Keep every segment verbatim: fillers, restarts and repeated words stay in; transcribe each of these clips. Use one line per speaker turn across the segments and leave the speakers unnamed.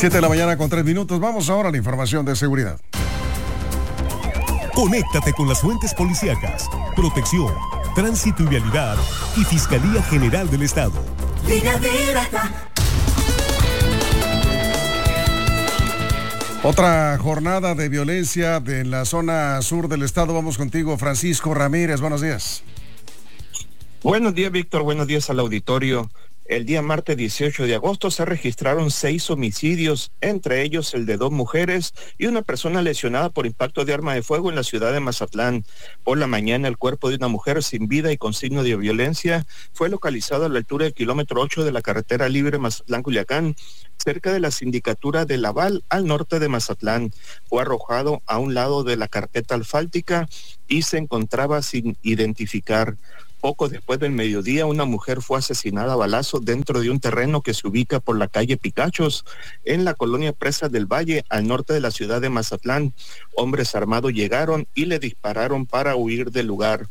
Siete de la mañana con tres minutos. Vamos ahora a la información de seguridad.
Conéctate con las fuentes policíacas, protección, tránsito y vialidad y Fiscalía General del Estado.
Línea directa.
Otra jornada de violencia en la zona sur del estado. Vamos contigo, Francisco Ramírez. Buenos días.
Buenos días, Víctor. Buenos días al auditorio. El día martes dieciocho de agosto se registraron seis homicidios, entre ellos el de dos mujeres y una persona lesionada por impacto de arma de fuego en la ciudad de Mazatlán. Por la mañana, el cuerpo de una mujer sin vida y con signo de violencia fue localizado a la altura del kilómetro ocho de la carretera libre Mazatlán-Culiacán, cerca de la sindicatura de Laval, al norte de Mazatlán. Fue arrojado a un lado de la carpeta asfáltica y se encontraba sin identificar. Poco después del mediodía, una mujer fue asesinada a balazos dentro de un terreno que se ubica por la calle Picachos, en la colonia Presas del Valle, al norte de la ciudad de Mazatlán. Hombres armados llegaron y le dispararon para huir del lugar.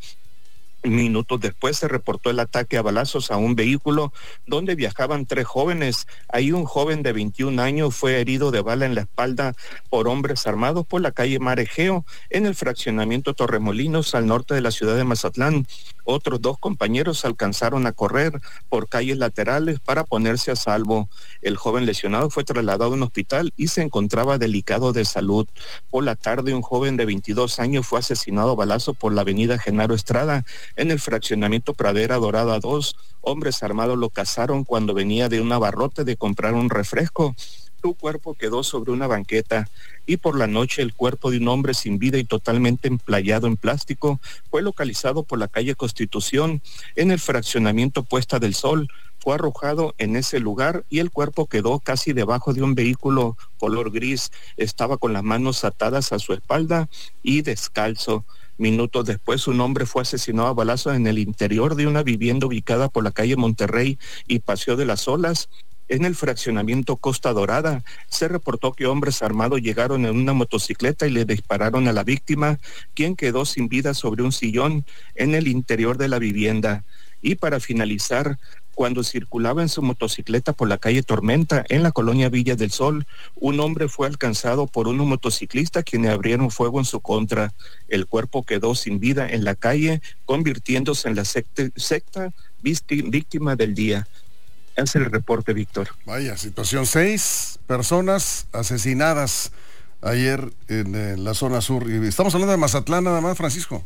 Minutos después se reportó el ataque a balazos a un vehículo donde viajaban tres jóvenes. Ahí un joven de veintiún años fue herido de bala en la espalda por hombres armados por la calle Marejeo, en el fraccionamiento Torremolinos, al norte de la ciudad de Mazatlán. Otros dos compañeros alcanzaron a correr por calles laterales para ponerse a salvo. El joven lesionado fue trasladado a un hospital y se encontraba delicado de salud. Por la tarde, un joven de veintidós años fue asesinado a balazo por la avenida Genaro Estrada, en el fraccionamiento Pradera Dorada dos. Hombres armados lo cazaron cuando venía de un abarrote de comprar un refresco. Su cuerpo quedó sobre una banqueta y por la noche el cuerpo de un hombre sin vida y totalmente emplayado en plástico fue localizado por la calle Constitución, en el fraccionamiento Puesta del Sol. Fue arrojado en ese lugar y el cuerpo quedó casi debajo de un vehículo color gris. Estaba con las manos atadas a su espalda y descalzo. Minutos después, un hombre fue asesinado a balazos en el interior de una vivienda ubicada por la calle Monterrey y Paseo de las Olas. En el fraccionamiento Costa Dorada, se reportó que hombres armados llegaron en una motocicleta y le dispararon a la víctima, quien quedó sin vida sobre un sillón en el interior de la vivienda. Y para finalizar, cuando circulaba en su motocicleta por la calle Tormenta, en la colonia Villa del Sol, un hombre fue alcanzado por unos motociclistas quienes abrieron fuego en su contra. El cuerpo quedó sin vida en la calle, convirtiéndose en la secta, secta víctima del día. Es el reporte, Víctor.
Vaya situación, seis personas asesinadas ayer en, en la zona sur. Y estamos hablando de Mazatlán nada más, Francisco.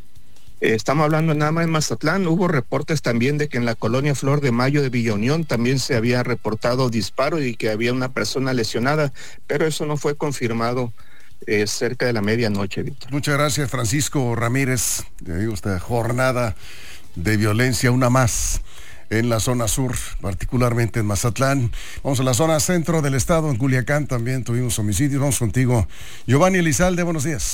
Eh, estamos hablando nada más de Mazatlán. Hubo reportes también de que en la colonia Flor de Mayo de Villa Unión también se había reportado disparo y que había una persona lesionada, pero eso no fue confirmado eh, cerca de la medianoche, Víctor.
Muchas gracias, Francisco Ramírez. Le digo, esta jornada de violencia, una más en la zona sur, particularmente en Mazatlán. Vamos a la zona centro del estado, en Culiacán también tuvimos homicidios. Vamos contigo, Giovanni Elizalde, buenos días.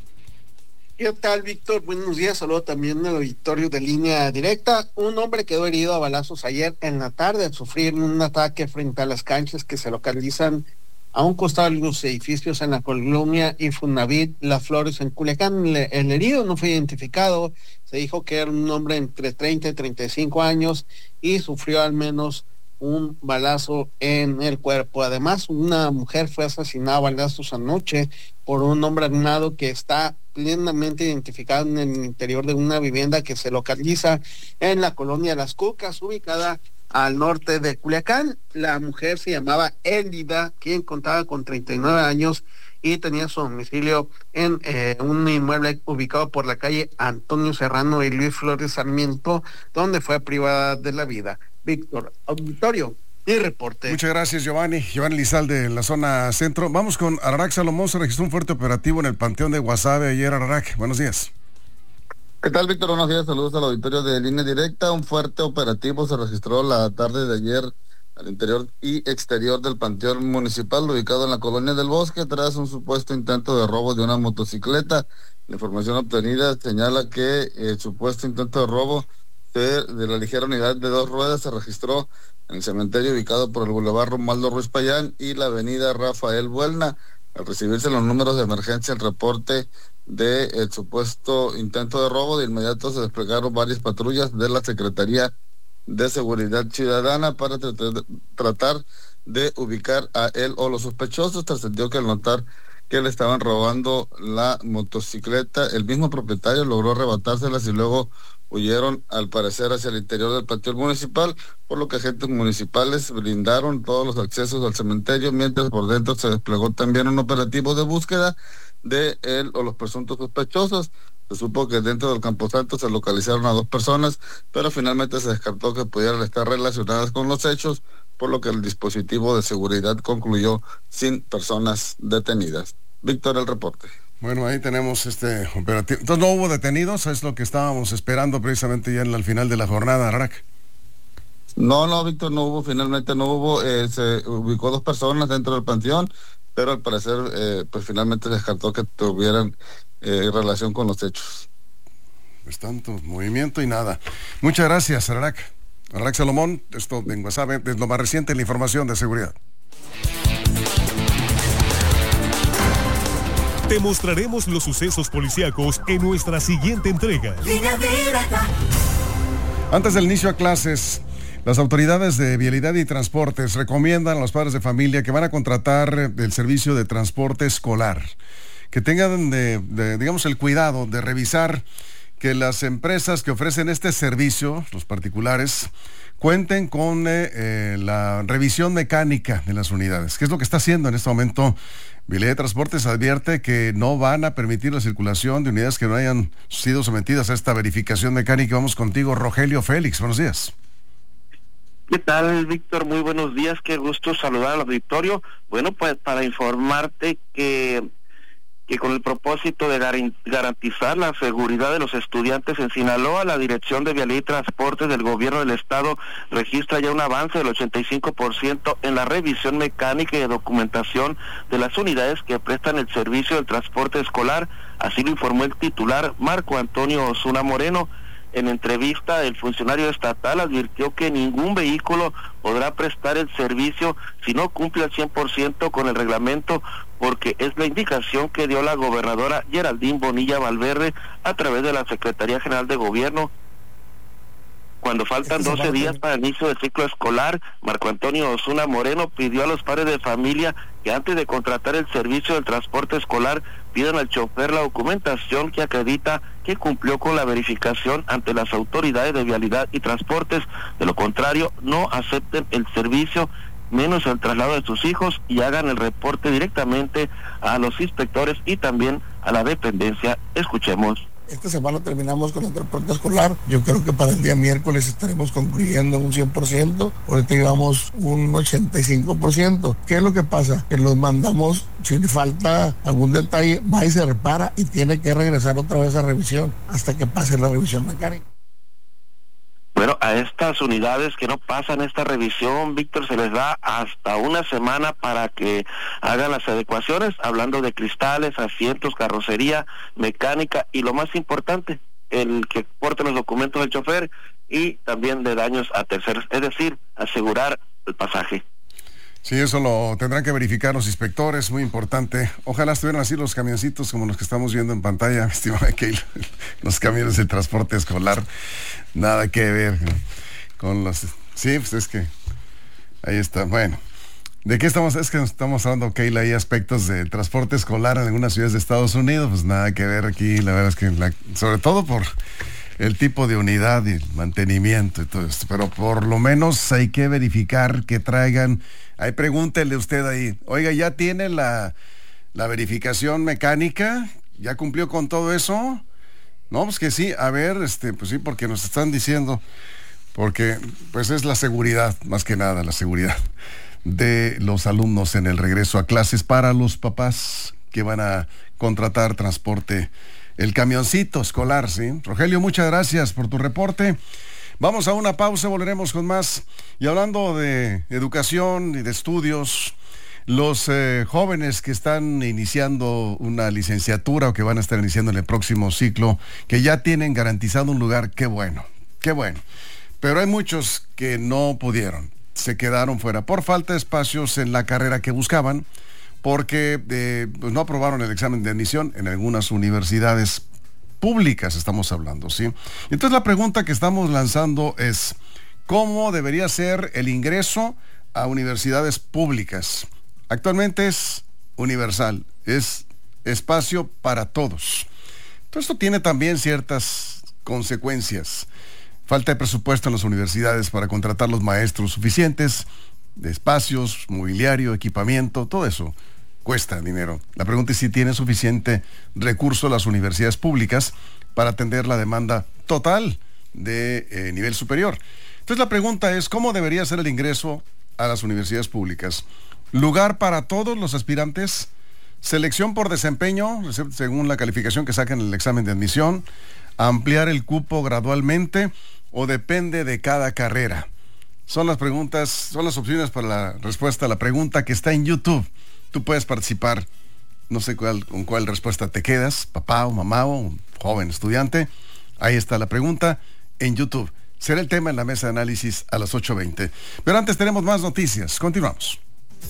¿Qué tal, Víctor? Buenos días, saludo también al auditorio de Línea Directa. Un hombre quedó herido a balazos ayer en la tarde al sufrir un ataque frente a las canchas que se localizan a un costado de los edificios en la colonia Infonavit Las Flores en Culiacán. El herido no fue identificado, se dijo que era un hombre entre treinta y treinta y cinco años y sufrió al menos un balazo en el cuerpo. Además, una mujer fue asesinada a balazos anoche por un hombre armado que está plenamente identificado en el interior de una vivienda que se localiza en la colonia Las Cucas, ubicada al norte de Culiacán. La mujer se llamaba Élida, quien contaba con treinta y nueve años y tenía su domicilio en eh, un inmueble ubicado por la calle Antonio Serrano y Luis Flores Sarmiento, donde fue privada de la vida. Víctor, auditorio y reporte.
Muchas gracias, Giovanni. Giovanni Lizalde en la zona centro. Vamos con Ararac Salomón. Se registró un fuerte operativo en el Panteón de Guasave ayer. Ararac, buenos días.
¿Qué tal, Víctor? Buenos días, saludos al auditorio de Línea Directa. Un fuerte operativo se registró la tarde de ayer al interior y exterior del Panteón Municipal, ubicado en la Colonia del Bosque, tras un supuesto intento de robo de una motocicleta. La información obtenida señala que el supuesto intento de robo de, de la ligera unidad de dos ruedas se registró en el cementerio ubicado por el Boulevard Romualdo Ruiz Payán y la avenida Rafael Buelna. Al recibirse los números de emergencia, el reporte del supuesto intento de robo, de inmediato se desplegaron varias patrullas de la Secretaría de Seguridad Ciudadana para tratar, tratar de ubicar a él o los sospechosos. Trascendió que al notar que le estaban robando la motocicleta, el mismo propietario logró arrebatárselas y luego huyeron, al parecer, hacia el interior del panteón municipal, por lo que agentes municipales brindaron todos los accesos al cementerio, mientras por dentro se desplegó también un operativo de búsqueda de él o los presuntos sospechosos. Se supo que dentro del camposanto se localizaron a dos personas, pero finalmente se descartó que pudieran estar relacionadas con los hechos, por lo que el dispositivo de seguridad concluyó sin personas detenidas. Víctor, el reporte.
Bueno, ahí tenemos este operativo. Entonces no hubo detenidos, es lo que estábamos esperando precisamente ya en el final de la jornada, Rack.
No, no, Víctor, no hubo, finalmente no hubo, eh, se ubicó dos personas dentro del panteón, pero al parecer, eh, pues finalmente se descartó que tuvieran eh, relación con los hechos.
Pues tanto movimiento y nada. Muchas gracias, Rack. Rack Salomón, esto en WhatsApp es lo más reciente en la información de seguridad.
Te mostraremos los sucesos policíacos en nuestra siguiente entrega.
Línea Directa.
Antes del inicio a clases, las autoridades de Vialidad y Transportes recomiendan a los padres de familia que van a contratar el servicio de transporte escolar, que tengan, de, de, digamos, el cuidado de revisar que las empresas que ofrecen este servicio, los particulares, cuenten con eh, eh, la revisión mecánica de las unidades. ¿Qué es lo que está haciendo en este momento? Vialidad de Transportes advierte que no van a permitir la circulación de unidades que no hayan sido sometidas a esta verificación mecánica. Vamos contigo, Rogelio Félix. Buenos días.
¿Qué tal, Víctor? Muy buenos días. Qué gusto saludar al auditorio. Bueno, pues para informarte que que con el propósito de gar- garantizar la seguridad de los estudiantes en Sinaloa, la Dirección de Vialidad y Transportes del Gobierno del Estado registra ya un avance del ochenta y cinco por ciento en la revisión mecánica y de documentación de las unidades que prestan el servicio del transporte escolar. Así lo informó el titular Marco Antonio Osuna Moreno. En entrevista, el funcionario estatal advirtió que ningún vehículo podrá prestar el servicio si no cumple al cien por ciento con el reglamento, porque es la indicación que dio la gobernadora Geraldine Bonilla Valverde a través de la Secretaría General de Gobierno. Cuando faltan doce días para el inicio del ciclo escolar, Marco Antonio Osuna Moreno pidió a los padres de familia que antes de contratar el servicio del transporte escolar pidan al chofer la documentación que acredita que cumplió con la verificación ante las autoridades de Vialidad y Transportes. De lo contrario, no acepten el servicio, menos el traslado de sus hijos, y hagan el reporte directamente a los inspectores y también a la dependencia. Escuchemos.
Esta semana terminamos con el transporte escolar. Yo creo que para el día miércoles estaremos concluyendo un cien por ciento. Ahorita llevamos un ochenta y cinco por ciento. ¿Qué es lo que pasa? Que los mandamos, si le falta algún detalle, va y se repara y tiene que regresar otra vez a revisión hasta que pase la revisión mecánica.
Bueno, a estas unidades que no pasan esta revisión, Víctor, se les da hasta una semana para que hagan las adecuaciones, hablando de cristales, asientos, carrocería, mecánica y lo más importante, el que porte los documentos del chofer y también de daños a terceros, es decir, asegurar el pasaje.
Sí, eso lo tendrán que verificar los inspectores, muy importante. Ojalá estuvieran así los camioncitos como los que estamos viendo en pantalla, estimada Keila, los camiones de transporte escolar. Nada que ver con los... Sí, pues es que ahí está. Bueno, ¿de qué estamos? Es que estamos hablando, Keila, hay aspectos de transporte escolar en algunas ciudades de Estados Unidos, pues nada que ver aquí. La verdad es que, la, sobre todo por el tipo de unidad y el mantenimiento y todo esto, pero por lo menos hay que verificar que traigan... Ahí pregúntele usted ahí, oiga, ¿ya tiene la, la verificación mecánica? ¿Ya cumplió con todo eso? No, pues que sí, a ver, este, pues sí, porque nos están diciendo, porque pues es la seguridad, más que nada, la seguridad de los alumnos en el regreso a clases para los papás que van a contratar transporte, el camioncito escolar, ¿sí? Rogelio, muchas gracias por tu reporte. Vamos a una pausa, volveremos con más. Y hablando de educación y de estudios, los eh, jóvenes que están iniciando una licenciatura o que van a estar iniciando en el próximo ciclo, que ya tienen garantizado un lugar, qué bueno, qué bueno. Pero hay muchos que no pudieron, se quedaron fuera por falta de espacios en la carrera que buscaban, porque eh, pues no aprobaron el examen de admisión en algunas universidades públicas, estamos hablando, ¿sí? Entonces la pregunta que estamos lanzando es, ¿cómo debería ser el ingreso a universidades públicas. Actualmente es universal, es espacio para todos. Todo esto tiene también ciertas consecuencias. Falta de presupuesto en las universidades para contratar los maestros suficientes, de espacios, mobiliario, equipamiento, todo eso cuesta dinero. La pregunta es si tienen suficiente recurso las universidades públicas para atender la demanda total de eh, nivel superior. Entonces la pregunta es, ¿cómo debería ser el ingreso a las universidades públicas? ¿Lugar para todos los aspirantes? ¿Selección por desempeño, según la calificación que sacan en el examen de admisión? ¿Ampliar el cupo gradualmente o depende de cada carrera? Son las preguntas, son las opciones para la respuesta a la pregunta que está en YouTube. Tú puedes participar, no sé cuál, con cuál respuesta te quedas, papá o mamá o un joven estudiante. Ahí está la pregunta en YouTube. Será el tema en la mesa de análisis a las ocho veinte. Pero antes tenemos más noticias. Continuamos.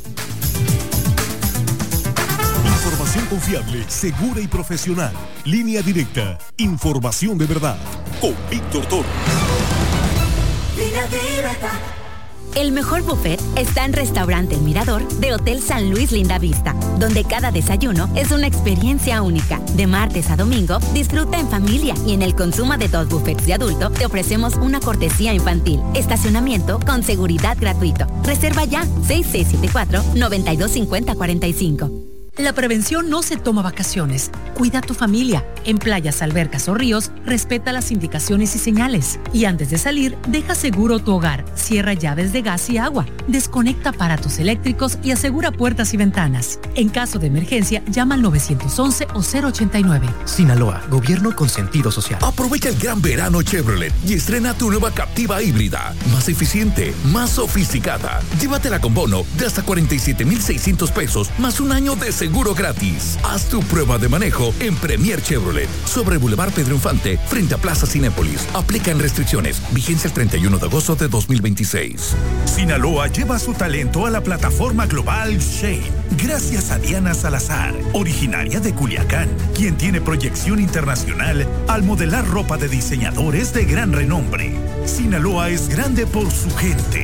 Información confiable, segura y profesional. Línea Directa. Información de verdad. Con Víctor Toro.
Línea Directa.
El mejor buffet está en Restaurante El Mirador de Hotel San Luis Linda Vista, donde cada desayuno es una experiencia única. De martes a domingo, disfruta en familia y en el consumo de dos buffets de adulto te ofrecemos una cortesía infantil. Estacionamiento con seguridad gratuito. Reserva ya seis seis siete cuatro, nueve dos cinco cero cuatro cinco.
La prevención no se toma vacaciones. Cuida a tu familia. En playas, albercas o ríos, respeta las indicaciones y señales. Y antes de salir, deja seguro tu hogar. Cierra llaves de gas y agua. Desconecta aparatos eléctricos y asegura puertas y ventanas. En caso de emergencia, llama al nueve once o cero ochenta y nueve.
Sinaloa, gobierno con sentido social.
Aprovecha el gran verano Chevrolet y estrena tu nueva Captiva híbrida. Más eficiente, más sofisticada. Llévatela con bono de hasta cuarenta y siete mil seiscientos pesos, más un año de seguro gratis. Haz tu prueba de manejo en Premier Chevrolet, sobre Boulevard Pedro Infante, frente a Plaza Cinépolis. Aplican restricciones. Vigencia el treinta y uno de agosto de dos mil veintiséis.
Sinaloa lleva su talento a la plataforma global Shane, gracias a Diana Salazar, originaria de Culiacán, quien tiene proyección internacional al modelar ropa de diseñadores de gran renombre. Sinaloa es grande por su gente.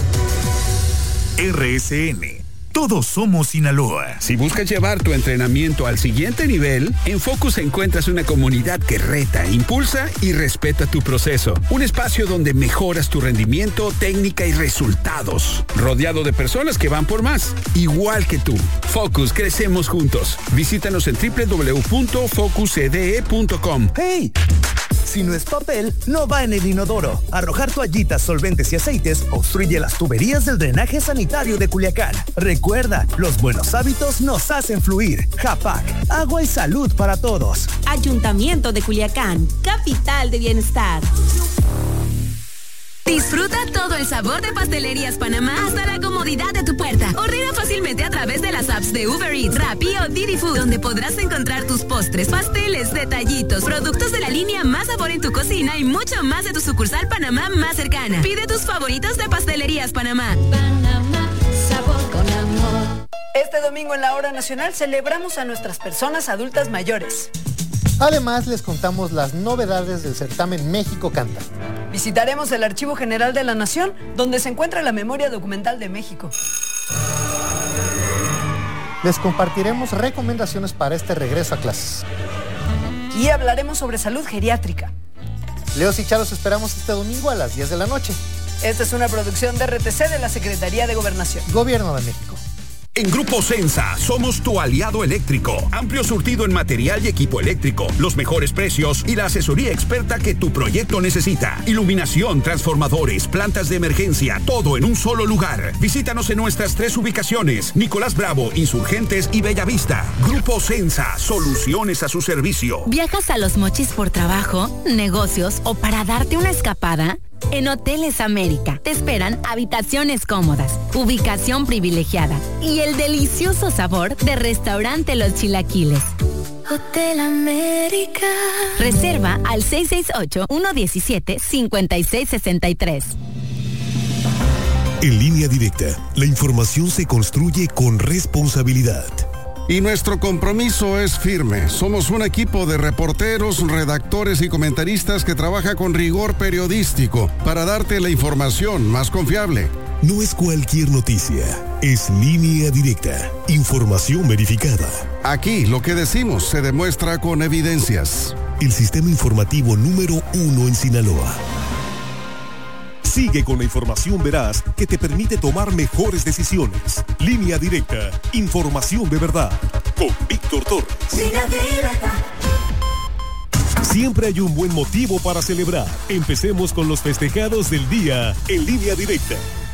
R S N. Todos somos Sinaloa.
Si buscas llevar tu entrenamiento al siguiente nivel, en Focus encuentras una comunidad que reta, impulsa y respeta tu proceso. Un espacio donde mejoras tu rendimiento, técnica y resultados. Rodeado de personas que van por más, igual que tú. Focus, crecemos juntos. Visítanos en doble u doble u doble u punto focus c d e punto com.
¡Hey! Si no es papel, no va en el inodoro. Arrojar toallitas, solventes y aceites obstruye las tuberías del drenaje sanitario de Culiacán. Recuerda, los buenos hábitos nos hacen fluir. Japac, agua y salud para todos.
Ayuntamiento de Culiacán, capital de bienestar.
Disfruta todo el sabor de Pastelerías Panamá hasta la comodidad de tu puerta. Ordena fácilmente a través de las apps de Uber Eats, Rappi o Didi Food, donde podrás encontrar tus postres, pasteles, detallitos, productos de la línea Más Sabor en tu cocina y mucho más de tu sucursal Panamá más cercana. Pide tus favoritos de Pastelerías Panamá.
Panamá, sabor con amor. Este domingo en la Hora Nacional celebramos a nuestras personas adultas mayores.
Además, les contamos las novedades del certamen México Canta.
Visitaremos el Archivo General de la Nación, donde se encuentra la memoria documental de México.
Les compartiremos recomendaciones para este regreso a clases.
Y hablaremos sobre salud geriátrica.
Leos y Charos esperamos este domingo a las diez de la noche.
Esta es una producción de R T C de la Secretaría de Gobernación.
Gobierno de México.
En Grupo Sensa somos tu aliado eléctrico. Amplio surtido en material y equipo eléctrico, los mejores precios y la asesoría experta que tu proyecto necesita. Iluminación, transformadores, plantas de emergencia, todo en un solo lugar. Visítanos en nuestras tres ubicaciones: Nicolás Bravo, Insurgentes y Bellavista. Grupo Sensa, soluciones a su servicio.
¿Viajas a Los Mochis por trabajo, negocios o para darte una escapada? En Hoteles América te esperan habitaciones cómodas, ubicación privilegiada y el delicioso sabor de Restaurante Los Chilaquiles.
Hotel América.
Reserva al seis seis ocho, uno uno siete, cinco seis seis tres.
En Línea Directa, la información se construye con responsabilidad.
Y nuestro compromiso es firme. Somos un equipo de reporteros, redactores y comentaristas que trabaja con rigor periodístico para darte la información más confiable,
no es cualquier noticia, es Línea Directa, información verificada.
Aquí lo que decimos se demuestra con evidencias.
El sistema informativo número uno en Sinaloa. Sigue con la información veraz que te permite tomar mejores decisiones. Línea Directa, información de verdad. Con Víctor Torres.
Línea Directa.
Siempre hay un buen motivo para celebrar. Empecemos con los festejados del día en Línea Directa.